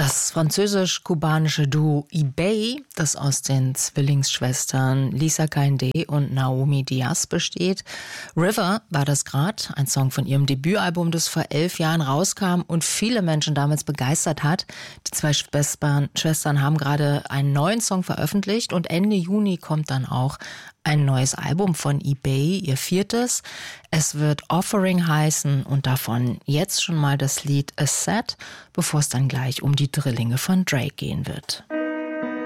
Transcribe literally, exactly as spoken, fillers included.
Das französisch-kubanische Duo eBay, das aus den Zwillingsschwestern Lisa Kainde und Naomi Diaz besteht. River war das grad, ein Song von ihrem Debütalbum, das vor elf Jahren rauskam und viele Menschen damals begeistert hat. Die zwei Schwestern, Schwestern haben gerade einen neuen Song veröffentlicht und Ende Juni kommt dann auch ein neues Album von eBay, ihr viertes. Es wird Offering heißen und davon jetzt schon mal das Lied A Set, bevor es dann gleich um die Drillinge von Drake gehen wird.